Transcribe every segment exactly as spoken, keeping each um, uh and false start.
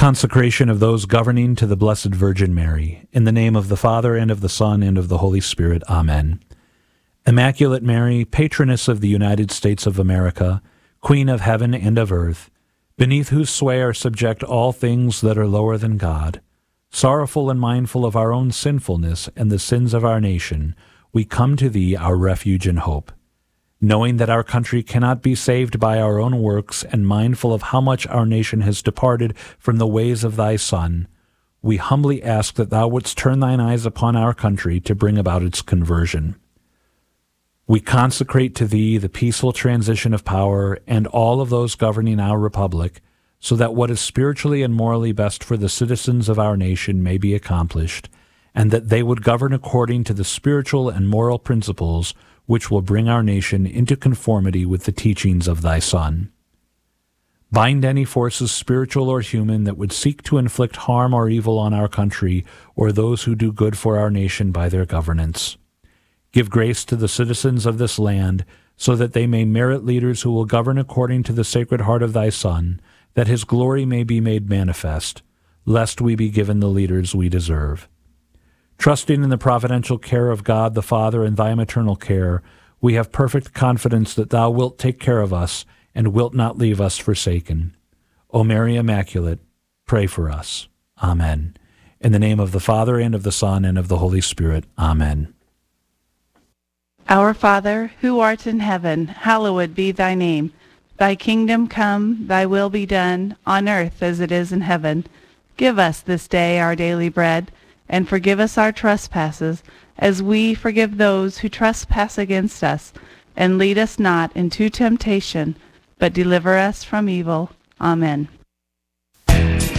Consecration of those governing to the Blessed Virgin Mary. In the name of the Father, and of the Son, and of the Holy Spirit. Amen. Immaculate Mary, patroness of the United States of America, Queen of heaven and of earth, beneath whose sway are subject all things that are lower than God, sorrowful and mindful of our own sinfulness and the sins of our nation, we come to thee, our refuge and hope. Knowing that our country cannot be saved by our own works, and mindful of how much our nation has departed from the ways of thy Son, we humbly ask that thou wouldst turn thine eyes upon our country to bring about its conversion. We consecrate to thee the peaceful transition of power and all of those governing our republic, so that what is spiritually and morally best for the citizens of our nation may be accomplished, and that they would govern according to the spiritual and moral principles which will bring our nation into conformity with the teachings of thy Son. Bind any forces, spiritual or human, that would seek to inflict harm or evil on our country or those who do good for our nation by their governance. Give grace to the citizens of this land, so that they may merit leaders who will govern according to the Sacred Heart of thy Son, that his glory may be made manifest, lest we be given the leaders we deserve. Trusting in the providential care of God the Father and thy maternal care, we have perfect confidence that thou wilt take care of us and wilt not leave us forsaken. O Mary Immaculate, pray for us. Amen. In the name of the Father, and of the Son, and of the Holy Spirit. Amen. Our Father, who art in heaven, hallowed be thy name. Thy kingdom come, thy will be done, on earth as it is in heaven. Give us this day our daily bread, and forgive us our trespasses, as we forgive those who trespass against us. And lead us not into temptation, but deliver us from evil. Amen. I'm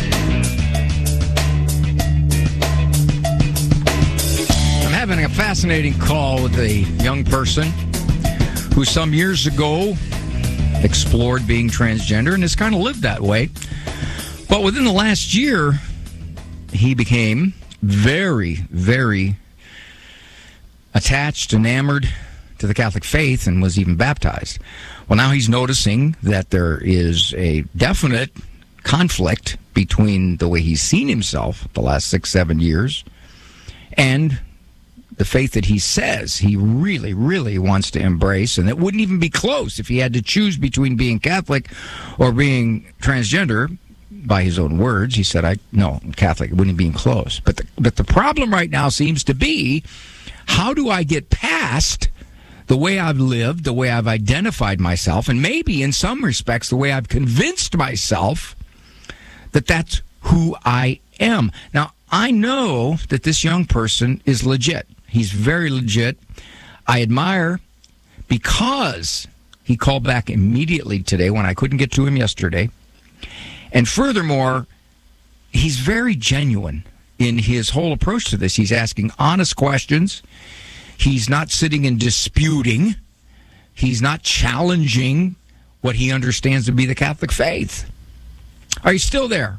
having a fascinating call with a young person who some years ago explored being transgender and has kind of lived that way. But within the last year, he became very, very attached, enamored to the Catholic faith, and was even baptized. Well, now he's noticing that there is a definite conflict between the way he's seen himself the last six, seven years and the faith that he says he really, really wants to embrace, and it wouldn't even be close if he had to choose between being Catholic or being transgender. By his own words, he said, "I no Catholic, it wouldn't be close." But the, but the problem right now seems to be, how do I get past the way I've lived, the way I've identified myself, and maybe in some respects the way I've convinced myself that that's who I am. Now, I know that this young person is legit. He's very legit. I admire, because he called back immediately today when I couldn't get to him yesterday. And furthermore, he's very genuine in his whole approach to this. He's asking honest questions. He's not sitting and disputing. He's not challenging what he understands to be the Catholic faith. Are you still there?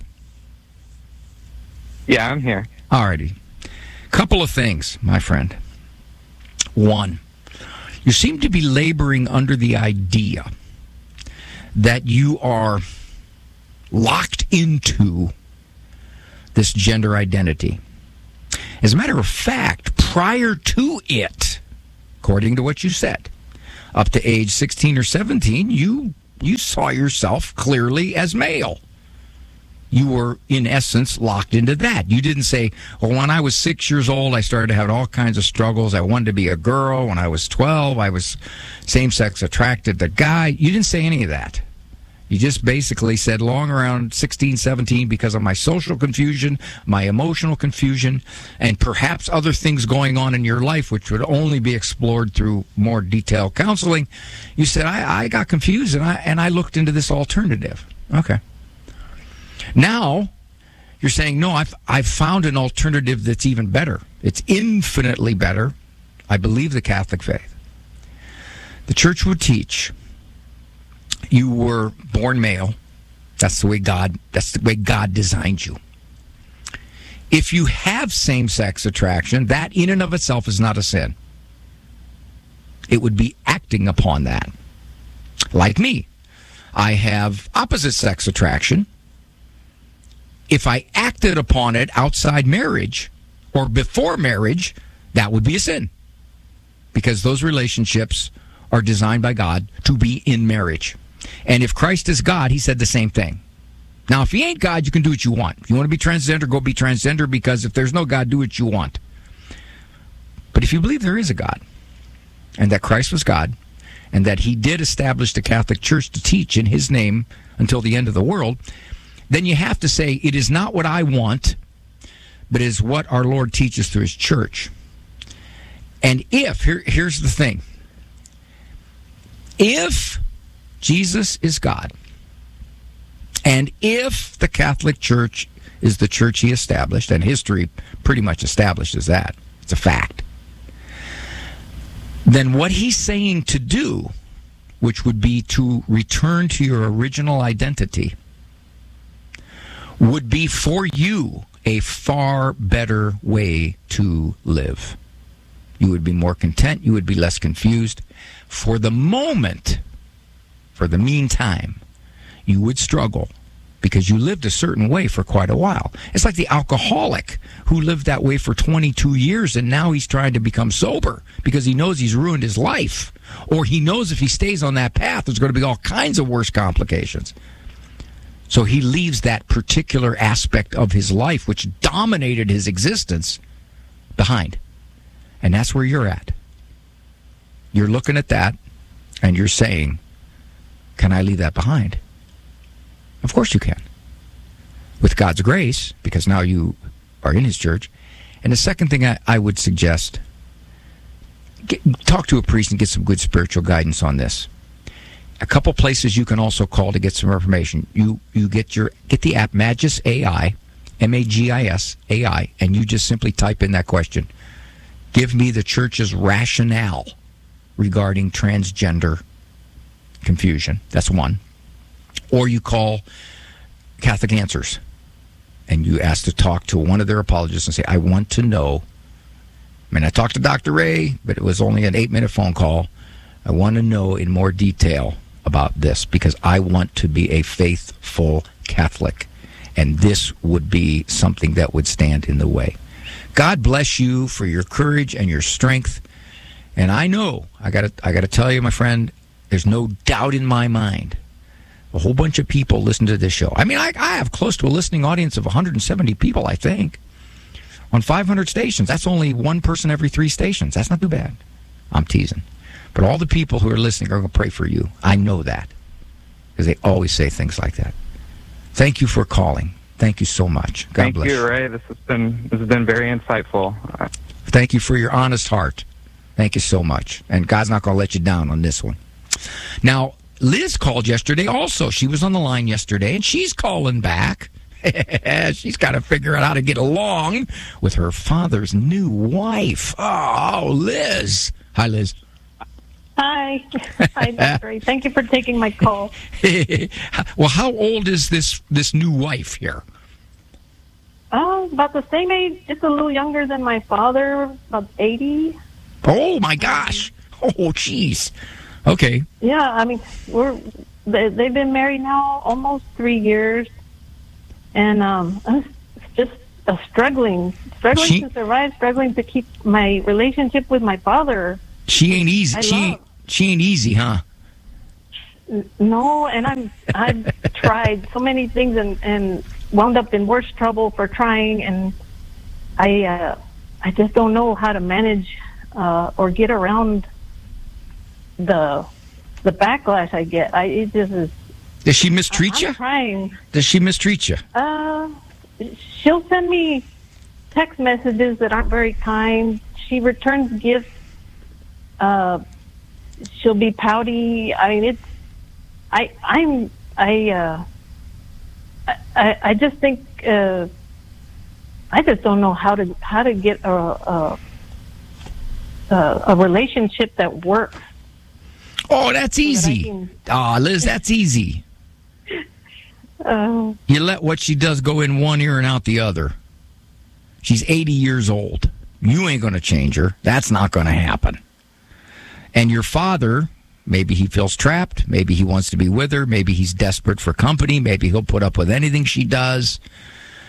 Yeah, I'm here. All righty. Couple of things, my friend. One, you seem to be laboring under the idea that you are locked into this gender identity. As a matter of fact, prior to it, according to what you said, up to age sixteen or seventeen, you you saw yourself clearly as male. You were, in essence, locked into that. You didn't say, well, when I was six years old, I started to have all kinds of struggles. I wanted to be a girl. When I was twelve, I was same-sex attracted to guy. You didn't say any of that. You just basically said long around sixteen, seventeen, because of my social confusion, my emotional confusion, and perhaps other things going on in your life which would only be explored through more detailed counseling. You said, I, I got confused, and I, and I looked into this alternative. Okay. Now, you're saying, no, I've, I've found an alternative that's even better. It's infinitely better. I believe the Catholic faith. The church would teach you were born male. That's the way God, that's the way God designed you. If you have same-sex attraction, that in and of itself is not a sin. It would be acting upon that. Like me, I have opposite sex attraction. if I acted upon it outside marriage or before marriage, that would be a sin. Because those relationships are designed by God to be in marriage. And if Christ is God, he said the same thing. Now, if he ain't God, you can do what you want. If you want to be transgender, go be transgender, because if there's no God, do what you want. But if you believe there is a God, and that Christ was God, and that he did establish the Catholic Church to teach in his name until the end of the world, then you have to say, it is not what I want, but it is what our Lord teaches through his church. And if, here, here's the thing, if Jesus is God, and if the Catholic Church is the church he established, and history pretty much establishes that, it's a fact, then what he's saying to do, which would be to return to your original identity, would be for you a far better way to live. You would be more content. You would be less confused. For the moment, for the meantime, you would struggle because you lived a certain way for quite a while. It's like the alcoholic who lived that way for twenty-two years, and now he's trying to become sober because he knows he's ruined his life. Or he knows if he stays on that path, there's going to be all kinds of worse complications. So he leaves that particular aspect of his life, which dominated his existence, behind. And that's where you're at. You're looking at that, and you're saying, can I leave that behind? Of course you can. With God's grace, because now you are in his church. And the second thing I, I would suggest, get, talk to a priest and get some good spiritual guidance on this. A couple places you can also call to get some information. You you get your get the app Magis A I, M A G I S A I, and you just simply type in that question. Give me the church's rationale regarding transgender confusion. That's one. Or you call Catholic Answers, and you ask to talk to one of their apologists and say, I want to know. I mean, I talked to Doctor Ray, but it was only an eight-minute phone call. I want to know in more detail about this because I want to be a faithful Catholic, and this would be something that would stand in the way. God bless you for your courage and your strength. And I know, I got to I got to tell you, my friend, there's no doubt in my mind a whole bunch of people listen to this show. I mean, I, I have close to a listening audience of one hundred seventy people, I think, on five hundred stations. That's only one person every three stations. That's not too bad. I'm teasing. But all the people who are listening are going to pray for you. I know that because they always say things like that. Thank you for calling. Thank you so much. God Thank bless you, Ray. This has been this has been very insightful. Thank you for your honest heart. Thank you so much. And God's not going to let you down on this one. Now, Liz called yesterday also. She was on the line yesterday, and she's calling back. She's got to figure out how to get along with her father's new wife. Oh, Liz. Hi, Liz. Hi. Hi, Doctor Ray. Thank you for taking my call. Well, how old is this this new wife here? Oh, about the same age. Just a little younger than my father, about eighty. Oh, my gosh. Oh, jeez. Okay. Yeah, I mean, we're they, they've been married now almost three years, and um, it's just a struggling, struggling she, to survive, struggling to keep my relationship with my father. She ain't easy. I she love, ain't, she ain't easy, huh? No, and I'm I've tried so many things and and wound up in worse trouble for trying, and I uh, I just don't know how to manage uh, or get around the the backlash I get. I it just is. Does she mistreat I'm you? Trying. Does she mistreat you? Uh, she'll send me text messages that aren't very kind. She returns gifts. Uh, she'll be pouty. I mean, it's. I I'm I uh. I I just think uh. I just don't know how to how to get a a, a, a relationship that works. Oh, that's easy. Oh, Liz, that's easy. Uh, you let what she does go in one ear and out the other. She's eighty years old. You ain't going to change her. That's not going to happen. And your father, maybe he feels trapped. Maybe he wants to be with her. Maybe he's desperate for company. Maybe he'll put up with anything she does.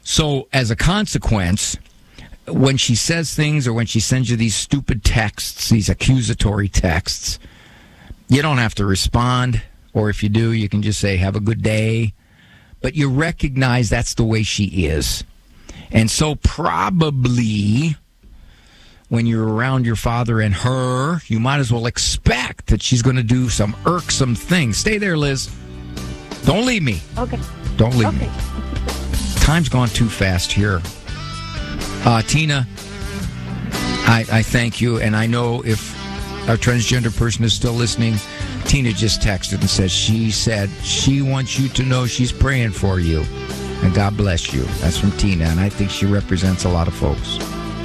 So as a consequence, when she says things or when she sends you these stupid texts, these accusatory texts, you don't have to respond. Or if you do, you can just say, have a good day. But you recognize that's the way she is. And so probably when you're around your father and her, you might as well expect that she's going to do some irksome things. Stay there, Liz. Don't leave me. Okay. Don't leave Okay. me. Time's gone too fast here. Uh, Tina, I, I thank you. And I know if our transgender person is still listening, Tina just texted and says she said she wants you to know she's praying for you. And God bless you. That's from Tina, and I think she represents a lot of folks.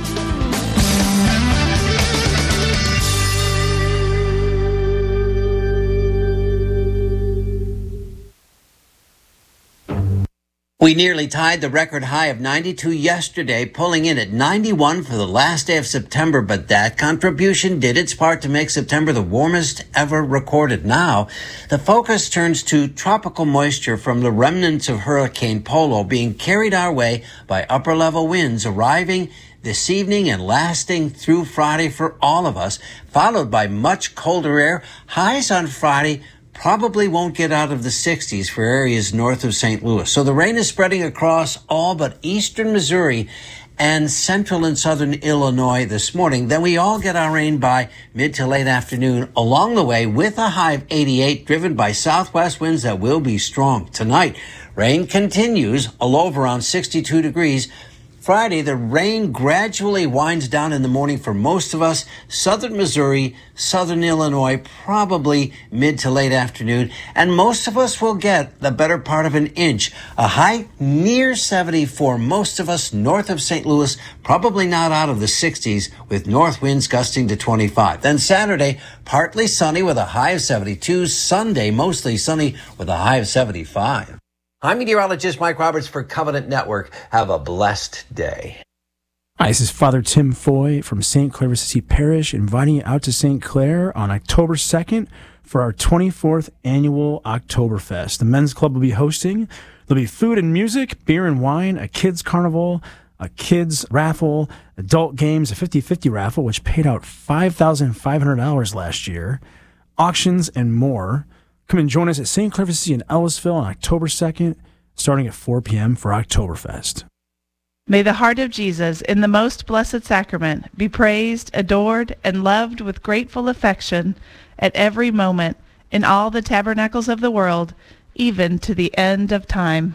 We nearly tied the record high of ninety-two yesterday, pulling in at ninety-one for the last day of September, but that contribution did its part to make September the warmest ever recorded. Now, the focus turns to tropical moisture from the remnants of Hurricane Polo being carried our way by upper-level winds arriving this evening and lasting through Friday for all of us, followed by much colder air. Highs on Friday probably won't get out of the sixties for areas north of Saint Louis. So the rain is spreading across all but eastern Missouri and central and southern Illinois this morning. Then we all get our rain by mid to late afternoon along the way with a high of eighty-eight, driven by southwest winds that will be strong. Tonight, rain continues, a low of around sixty-two degrees. Friday, the rain gradually winds down in the morning for most of us. Southern Missouri, southern Illinois, probably mid to late afternoon. And most of us will get the better part of an inch. A high near seventy for most of us north of Saint Louis, probably not out of the sixties, with north winds gusting to twenty-five. Then Saturday, partly sunny with a high of seventy-two. Sunday, mostly sunny with a high of seventy-five. I'm meteorologist Mike Roberts for Covenant Network. Have a blessed day. Hi, this is Father Tim Foy from Saint Clair Assisi Parish, inviting you out to Saint Clair on October second for our twenty-fourth annual Oktoberfest. The Men's Club will be hosting. There'll be food and music, beer and wine, a kids carnival, a kids raffle, adult games, a fifty-fifty raffle, which paid out five thousand five hundred dollars last year, auctions, and more. Come and join us at Saint Clair Assisi in Ellisville on October second, starting at four p.m. for Oktoberfest. May the heart of Jesus in the most blessed sacrament be praised, adored, and loved with grateful affection at every moment in all the tabernacles of the world, even to the end of time.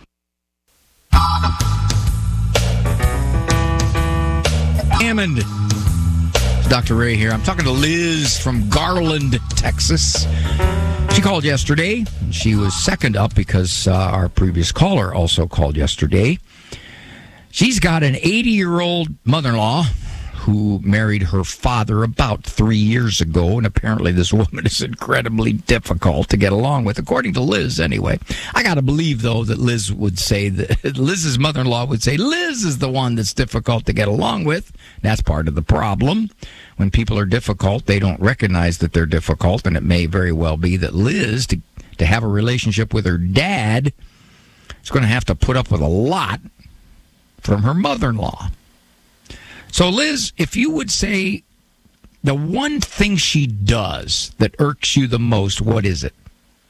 Hammond. Doctor Ray here. I'm talking to Liz from Garland, Texas. She called yesterday. She was second up because uh, our previous caller also called yesterday. She's got an eighty-year-old mother-in-law who married her father about three years ago, and apparently this woman is incredibly difficult to get along with, according to Liz anyway. I got to believe, though, that Liz would say that Liz's mother-in-law would say Liz is the one that's difficult to get along with. That's part of the problem. When people are difficult, they don't recognize that they're difficult, and it may very well be that Liz, to, to have a relationship with her dad, is going to have to put up with a lot from her mother-in-law. So, Liz, if you would say the one thing she does that irks you the most, what is it?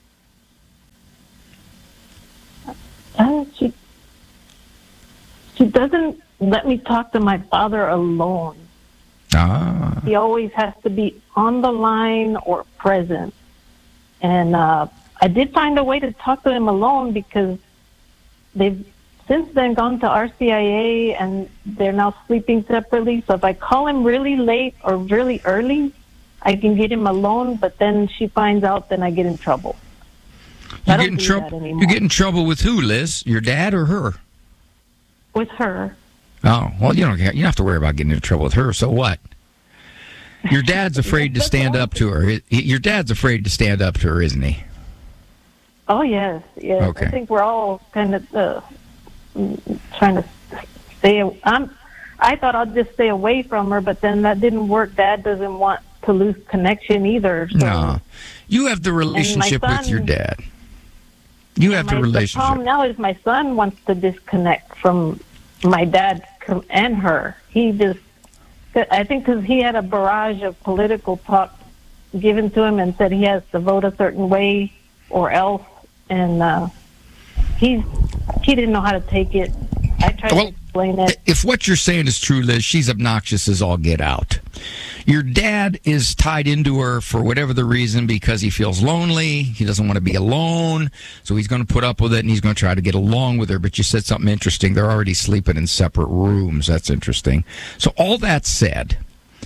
Uh, she, she doesn't let me talk to my father alone. Ah. He always has to be on the line or present. And uh, I did find a way to talk to him alone because they've since then gone to R C I A and they're now sleeping separately. So if I call him really late or really early, I can get him alone. But then she finds out, then I get in trouble. You get in trouble. You get in trouble with who, Liz? Your dad or her? With her. Oh, well, you don't you don't have to worry about getting into trouble with her. So what? Your dad's afraid to stand up to her. Your dad's afraid to stand up to her, isn't he? Oh yes, yes. Okay. I think we're all kind of uh, trying to stay. I'm. I thought I'd just stay away from her, but then that didn't work. Dad doesn't want to lose connection either. So. No, you have the relationship son, with your dad. You have the my, relationship. The problem now is my son wants to disconnect from my dad and her. He just, I think because he had a barrage of political talk given to him and said he has to vote a certain way or else, and uh, he he didn't know how to take it. I tried well, to explain it. If what you're saying is true, Liz, she's obnoxious as all get out. Your dad is tied into her for whatever the reason because he feels lonely. He doesn't want to be alone, so he's going to put up with it, and he's going to try to get along with her. But you said something interesting. They're already sleeping in separate rooms. That's interesting. So all that said,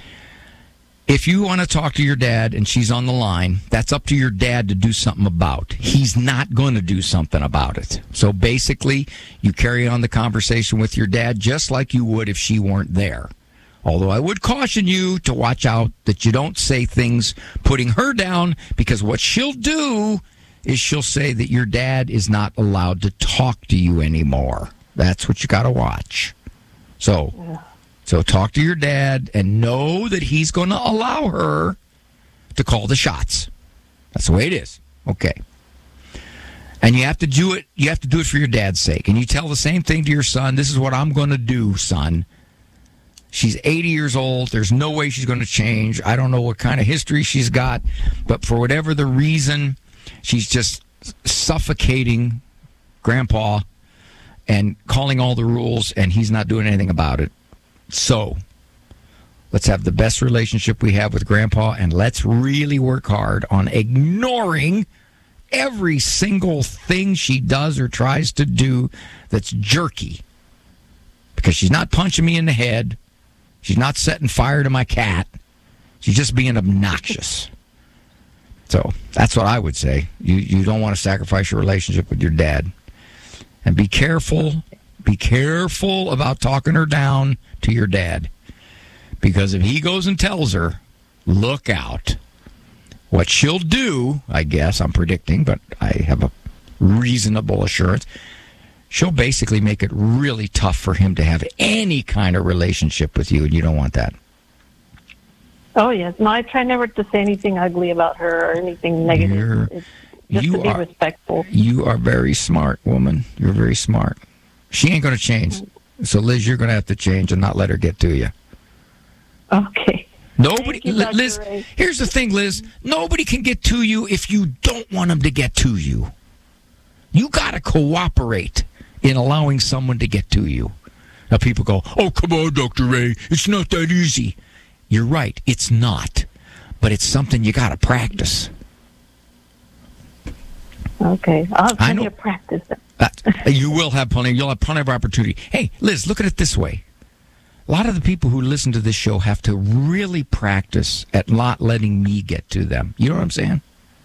if you want to talk to your dad and she's on the line, that's up to your dad to do something about. He's not going to do something about it. So basically, you carry on the conversation with your dad just like you would if she weren't there. Although I would caution you to watch out that you don't say things putting her down, because what she'll do is she'll say that your dad is not allowed to talk to you anymore. That's what you got to watch. So, Yeah. so talk to your dad and know that he's going to allow her to call the shots. That's the way it is. Okay. And you have to do it. You have to do it for your dad's sake. And you tell the same thing to your son. This is what I'm going to do, son. She's eighty years old. There's no way she's going to change. I don't know what kind of history she's got, but for whatever the reason, she's just suffocating Grandpa and calling all the rules, and he's not doing anything about it. So let's have the best relationship we have with Grandpa, and let's really work hard on ignoring every single thing she does or tries to do that's jerky. Because she's not punching me in the head. She's not setting fire to my cat. She's just being obnoxious. So that's what I would say. You you don't want to sacrifice your relationship with your dad. And be careful, be careful about talking her down to your dad. Because if he goes and tells her, look out. What she'll do, I guess, I'm predicting, but I have a reasonable assurance, she'll basically make it really tough for him to have any kind of relationship with you, and you don't want that. Oh, yes. No, I try never to say anything ugly about her or anything negative. You're, It's just you to be are, respectful. You are very smart, woman. You're very smart. She ain't going to change. So, Liz, you're going to have to change and not let her get to you. Okay. Nobody, Thank you, Li- Liz, Doctor Ray. here's the thing, Liz. Nobody can get to you if you don't want them to get to you. You got to cooperate in allowing someone to get to you. Now, people go, oh, come on, Doctor Ray. It's not that easy. You're right. It's not. But it's something you got to practice. Okay. I'll have I plenty know. of practice. Uh, you will have plenty. You'll have plenty of opportunity. Hey, Liz, look at it this way. A lot of the people who listen to this show have to really practice at not letting me get to them. You know what I'm saying?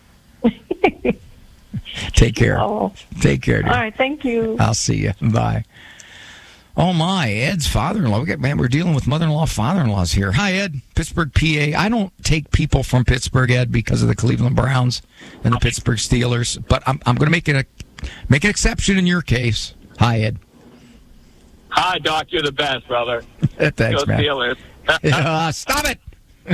Take care. Oh. Take care, dear. All right. Thank you. I'll see you. Bye. Oh, my. Ed's father-in-law. We got, man, we're dealing with mother-in-law, father-in-laws here. Hi, Ed. Pittsburgh, P A. I don't take people from Pittsburgh, Ed, because of the Cleveland Browns and the Pittsburgh Steelers. But I'm, I'm going to make it a make an exception in your case. Hi, Ed. Hi, Doc. You're the best, brother. Thanks, Go man. Steelers. Uh, stop it.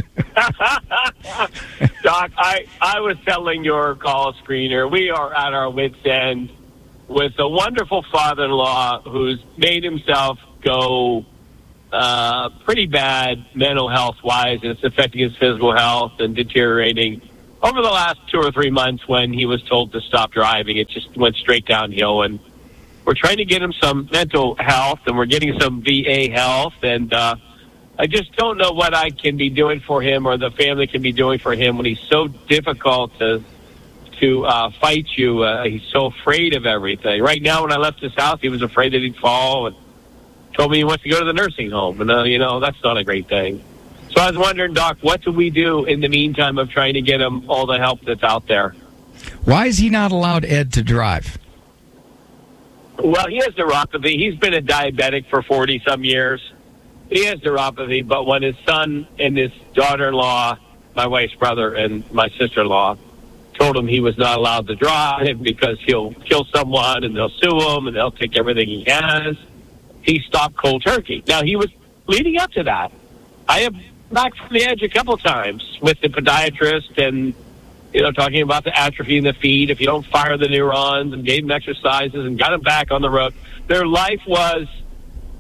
Doc, I, I was telling your call screener, we are at our wits' end with a wonderful father-in-law who's made himself go uh, pretty bad mental health-wise, and it's affecting his physical health and deteriorating. Over the last two or three months when he was told to stop driving, it just went straight downhill, and we're trying to get him some mental health, and we're getting some V A health, and uh, I just don't know what I can be doing for him or the family can be doing for him when he's so difficult to to uh, fight you. Uh, he's so afraid of everything. Right now, when I left his house, he was afraid that he'd fall and told me he wants to go to the nursing home. And, uh, you know, that's not a great thing. So I was wondering, Doc, what do we do in the meantime of trying to get him all the help that's out there? Why is he not allowed, Ed, to drive? Well, he has neuropathy. He's been a diabetic for forty-some years. He has neuropathy, but when his son and his daughter-in-law, my wife's brother and my sister-in-law, told him he was not allowed to drive because he'll kill someone and they'll sue him and they'll take everything he has, he stopped cold turkey. Now, he was leading up to that. I have knocked from the edge a couple times with the podiatrist and, you know, talking about the atrophy in the feet, if you don't fire the neurons, and gave him exercises and got him back on the road. Their life was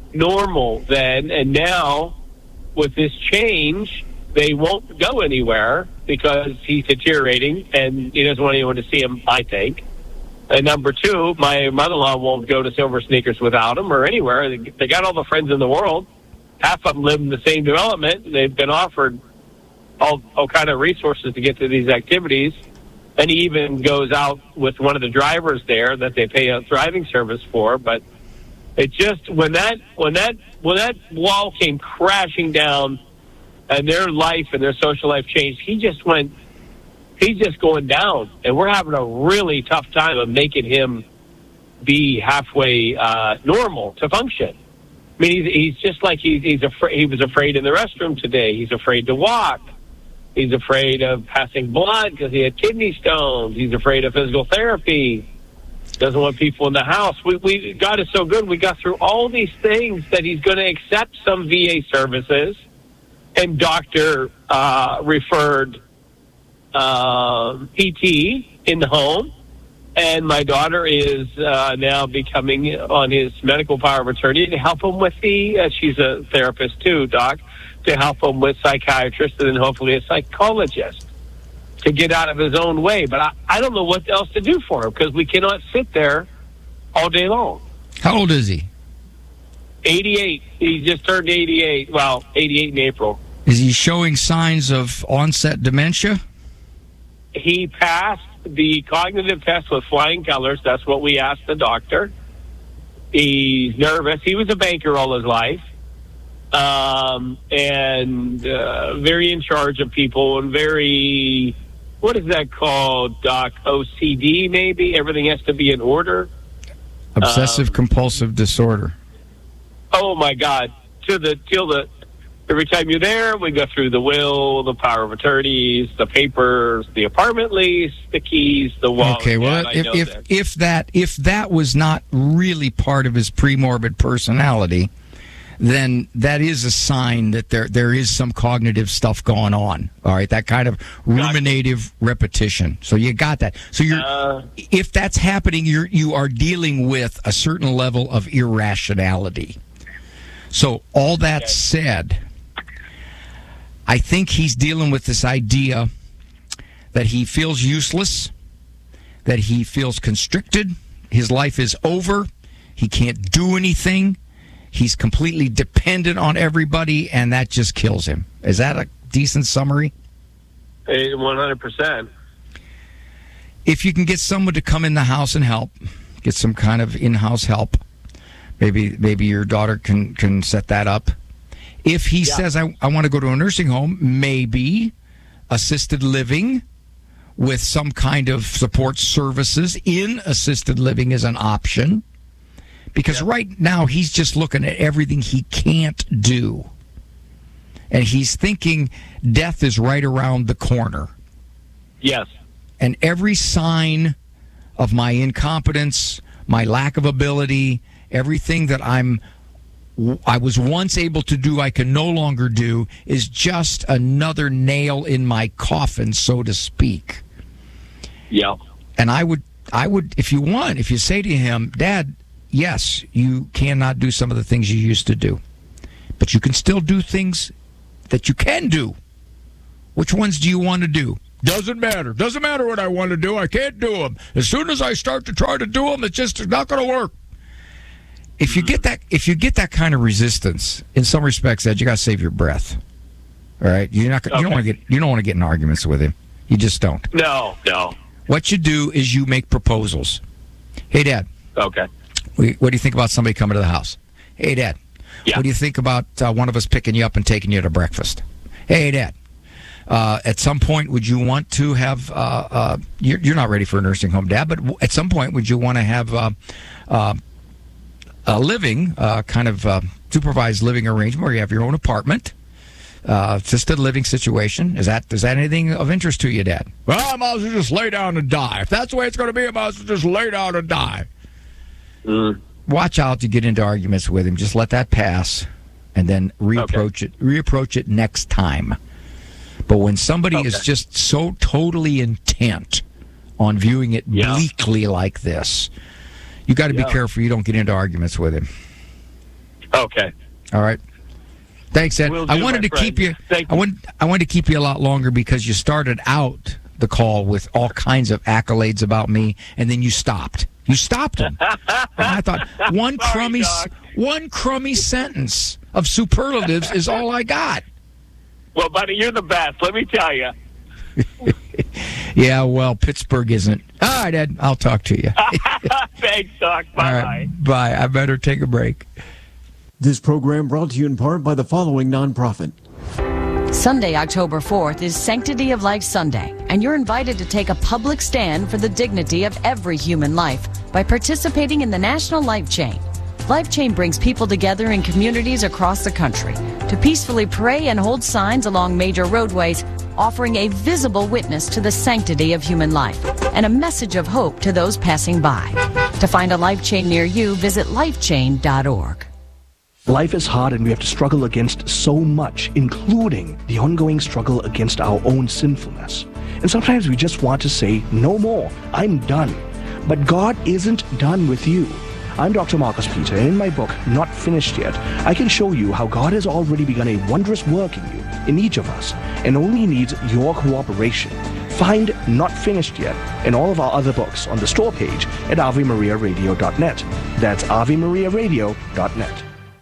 normal then, and now with this change, they won't go anywhere because he's deteriorating, and he doesn't want anyone to see him, I think. And number two, my mother-in-law won't go to Silver Sneakers without him or anywhere. They, they got all the friends in the world. Half of them live in the same development. They've been offered all, all kind of resources to get to these activities. And he even goes out with one of the drivers there that they pay a driving service for. But it just, when that, when that, when that wall came crashing down and their life and their social life changed, he just went, he's just going down. And we're having a really tough time of making him be halfway uh, normal to function. I mean, he's, he's just like he's, he's afraid. He was afraid in the restroom today. He's afraid to walk. He's afraid of passing blood because he had kidney stones. He's afraid of physical therapy. Doesn't want people in the house. We, we God is so good. We got through all these things that he's going to accept some V A services and doctor uh, referred uh, P T in the home. And my daughter is uh, now becoming on his medical power of attorney to help him with the, uh, she's a therapist too, Doc, to help him with psychiatrist and then hopefully a psychologist to get out of his own way. But I, I don't know what else to do for him because we cannot sit there all day long. How old is he? eighty-eight. He just turned eighty-eight. Well, eighty-eight in April. Is he showing signs of onset dementia? He passed the cognitive test with flying colors. That's what we asked the doctor. He's nervous. He was a banker all his life. Um, and uh, very in charge of people and very, what is that called, Doc? O C D, maybe? Everything has to be in order. Obsessive um, compulsive disorder. Oh, my God. To the, till the, every time you're there, we go through the will, the power of attorneys, the papers, the apartment lease, the keys, the wallet. Okay, well, yeah, if if that. if that if that was not really part of his pre-morbid personality, then that is a sign that there there is some cognitive stuff going on. All right, that kind of ruminative repetition. So you got that. So you're uh, if that's happening, you're you are dealing with a certain level of irrationality. So all that okay. said, I think he's dealing with this idea that he feels useless, that he feels constricted, his life is over, he can't do anything, he's completely dependent on everybody, and that just kills him. Is that a decent summary? one hundred percent. If you can get someone to come in the house and help, get some kind of in-house help, maybe maybe your daughter can, can set that up. If he yeah. says, I, I want to go to a nursing home, maybe assisted living with some kind of support services in assisted living is an option. Because yeah. right now he's just looking at everything he can't do. And he's thinking death is right around the corner. Yes. And every sign of my incompetence, my lack of ability, everything that I'm I was once able to do, I can no longer do, is just another nail in my coffin, so to speak. Yeah. And I would, I would, if you want, if you say to him, Dad, yes, you cannot do some of the things you used to do, but you can still do things that you can do. Which ones do you want to do? Doesn't matter. Doesn't matter what I want to do. I can't do them. As soon as I start to try to do them, it's just not going to work. If you get that, if you get that kind of resistance, in some respects, Ed, you got to save your breath. All right, you're not. Okay. You don't want to get. You don't want to get in arguments with him. You just don't. No, no. What you do is you make proposals. Hey, Dad. Okay. What do you think about somebody coming to the house? Hey, Dad. Yeah. What do you think about uh, one of us picking you up and taking you to breakfast? Hey, Dad. Uh, at some point, would you want to have? Uh, uh, you're, you're not ready for a nursing home, Dad. But at some point, would you want to have? Uh, uh, A living, uh, kind of uh, supervised living arrangement where you have your own apartment, uh, just a living situation. Is that is that anything of interest to you, Dad? Well, I might as well just lay down and die. If that's the way it's going to be, I might as well just lay down and die. Mm. Watch out to get into arguments with him. Just let that pass, and then reapproach okay. it. Reapproach it next time. But when somebody okay. is just so totally intent on viewing it yeah. bleakly like this, you got to be yeah. careful you don't get into arguments with him. Okay. All right. Thanks, Ed. Will I do, wanted my to keep friend. you. Thank I you. want. I wanted to keep you a lot longer because you started out the call with all kinds of accolades about me, and then you stopped. You stopped them. And I thought one Sorry, crummy, Doc. one crummy sentence of superlatives is all I got. Well, buddy, you're the best. Let me tell you. Yeah, well, Pittsburgh isn't. All right, Ed. I'll talk to you. Thanks, Doc. All Bye-bye. right, bye. I better take a break. This program brought to you in part by the following nonprofit. Sunday, October fourth is Sanctity of Life Sunday, and you're invited to take a public stand for the dignity of every human life by participating in the National Life Chain. Life Chain brings people together in communities across the country to peacefully pray and hold signs along major roadways, offering a visible witness to the sanctity of human life and a message of hope to those passing by. To find a Life Chain near you, visit life chain dot org. Life is hard and we have to struggle against so much, including the ongoing struggle against our own sinfulness. And sometimes we just want to say, no more, I'm done. But God isn't done with you. I'm Doctor Marcus Peter, and in my book, Not Finished Yet, I can show you how God has already begun a wondrous work in you, in each of us, and only needs your cooperation. Find Not Finished Yet and all of our other books on the store page at ave maria radio dot net. That's ave maria radio dot net.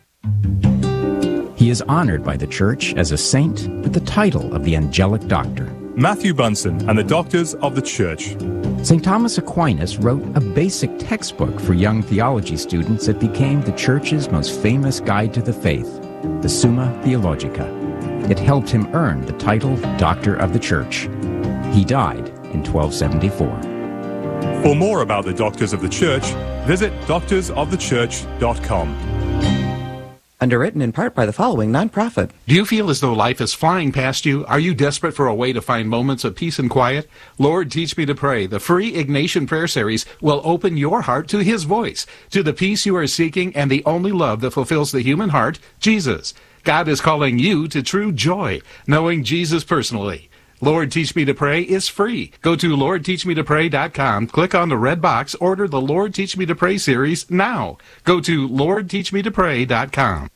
He is honored by the Church as a saint with the title of the Angelic Doctor. Matthew Bunson and the Doctors of the Church. Saint Thomas Aquinas wrote a basic textbook for young theology students that became the Church's most famous guide to the faith, the Summa Theologica. It helped him earn the title Doctor of the Church. He died in twelve seventy-four. For more about the Doctors of the Church, visit doctors of the church dot com. Underwritten in part by the following nonprofit. Do you feel as though life is flying past you? Are you desperate for a way to find moments of peace and quiet? Lord, Teach Me to Pray, the free Ignatian Prayer Series, will open your heart to His voice, to the peace you are seeking and the only love that fulfills the human heart, Jesus. God is calling you to true joy, knowing Jesus personally. Lord, Teach Me to Pray is free. Go to lord teach me to pray dot com, click on the red box, order the Lord Teach Me to Pray series now. Go to lord teach me to pray dot com.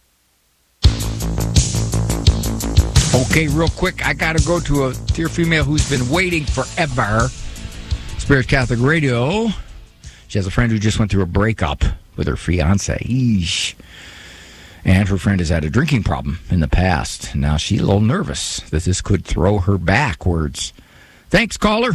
Okay, real quick, I got to go to a dear female who's been waiting forever. Spirit Catholic Radio. She has a friend who just went through a breakup with her fiance. Eesh. And her friend has had a drinking problem in the past. Now she's a little nervous that this could throw her backwards. Thanks, caller.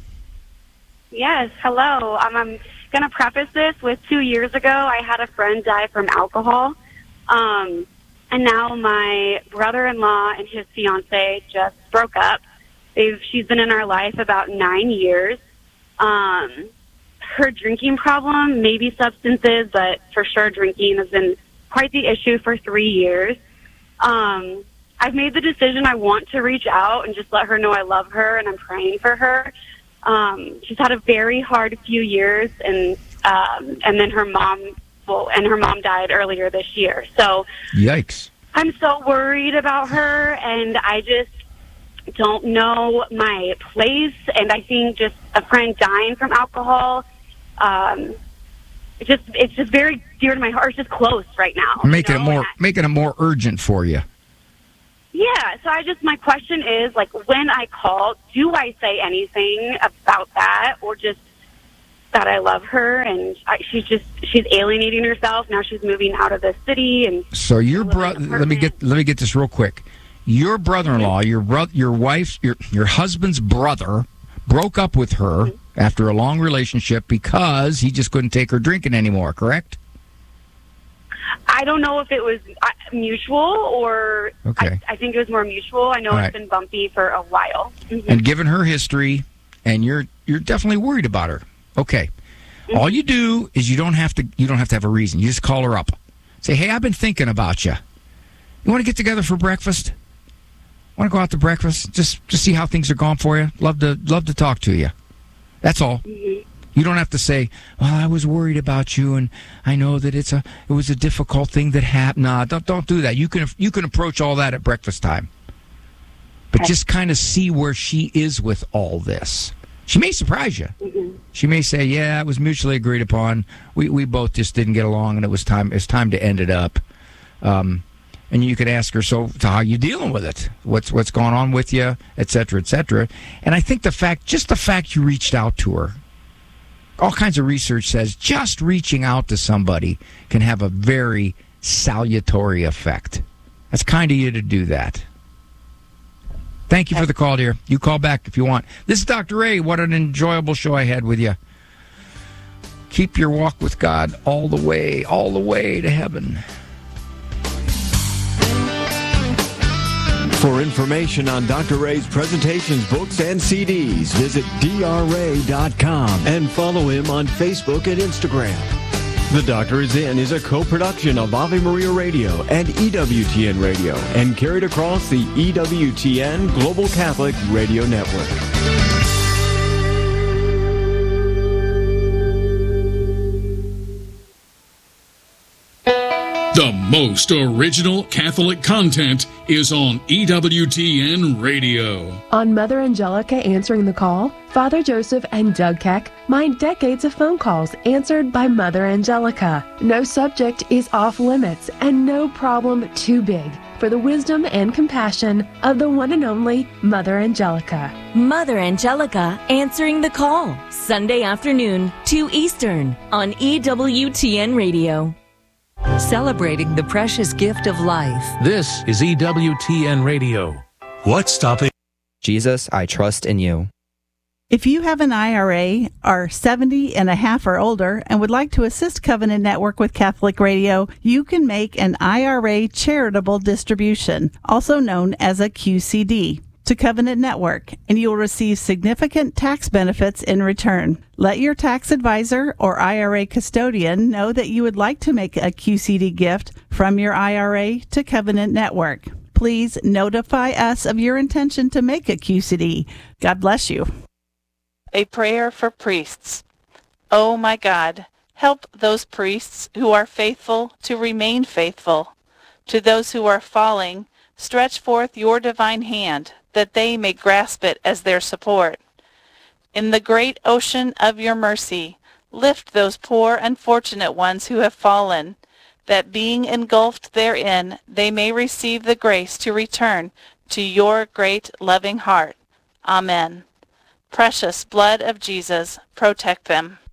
Yes, hello. Um, I'm going to preface this with two years ago, I had a friend die from alcohol. Um, and now my brother-in-law and his fiance just broke up. They've, she's been in our life about nine years. Um, her drinking problem, maybe substances, but for sure drinking has been quite the issue for three years. Um, I've made the decision I want to reach out and just let her know I love her and I'm praying for her. Um, she's had a very hard few years, and um, and then her mom, well, and her mom died earlier this year. So, yikes! I'm so worried about her, and I just don't know my place. And I think just a friend dying from alcohol, um, it's just it's just very dear to my heart. It's just close right now. Making you know? it more, making it more urgent for you. Yeah, so I just, my question is, like, when I call, do I say anything about that, or just that I love her, and I, she's just, she's alienating herself, now she's moving out of the city, and... So your brother, let me get, let me get this real quick. Your brother-in-law, your bro- your wife's, your, your husband's brother broke up with her mm-hmm. after a long relationship because he just couldn't take her drinking anymore, correct? I don't know if it was uh, mutual or okay. I, I think it was more mutual. I know All it's right. been bumpy for a while. Mm-hmm. And given her history, and you're you're definitely worried about her. Okay. Mm-hmm. All you do is you don't have to you don't have to have a reason. You just call her up. Say, "Hey, I've been thinking about you. You want to get together for breakfast? Want to go out to breakfast? Just just see how things are going for you. Love to love to talk to you." That's all. Mm-hmm. You don't have to say, "Well, I was worried about you, and I know that it's a it was a difficult thing that happened." Nah, don't don't do that. You can you can approach all that at breakfast time, but just kind of see where she is with all this. She may surprise you. Mm-hmm. She may say, "Yeah, it was mutually agreed upon. We we both just didn't get along, and it was time it's time to end it up." Um, and you could ask her, so, so how you dealing with it? What's what's going on with you, et cetera, et cetera. And I think the fact, just the fact you reached out to her, all kinds of research says just reaching out to somebody can have a very salutary effect. That's kind of you to do that. Thank you for the call, dear. You call back if you want. This is Doctor Ray. What an enjoyable show I had with you. Keep your walk with God all the way, all the way to heaven. For information on Doctor Ray's presentations, books, and C Ds, visit D R ray dot com and follow him on Facebook and Instagram. The Doctor Is In is a co-production of Ave Maria Radio and E W T N Radio and carried across the E W T N Global Catholic Radio Network. The most original Catholic content is on E W T N Radio. On Mother Angelica Answering the Call, Father Joseph and Doug Keck mine decades of phone calls answered by Mother Angelica. No subject is off limits and no problem too big for the wisdom and compassion of the one and only Mother Angelica. Mother Angelica Answering the Call, Sunday afternoon, two Eastern, on E W T N Radio. Celebrating the precious gift of life. This is E W T N Radio. What's stopping? Jesus, I trust in you. If you have an I R A, are seventy and a half or older, and would like to assist Covenant Network with Catholic Radio, you can make an I R A charitable distribution, also known as a Q C D, to Covenant Network, and you will receive significant tax benefits in return. Let your tax advisor or I R A custodian know that you would like to make a Q C D gift from your I R A to Covenant Network. Please notify us of your intention to make a Q C D. God bless you. A prayer for priests. Oh my God, help those priests who are faithful to remain faithful. To those who are falling, stretch forth your divine hand, that they may grasp it as their support. In the great ocean of your mercy, lift those poor unfortunate ones who have fallen, that being engulfed therein, they may receive the grace to return to your great loving heart. Amen. Precious blood of Jesus, protect them.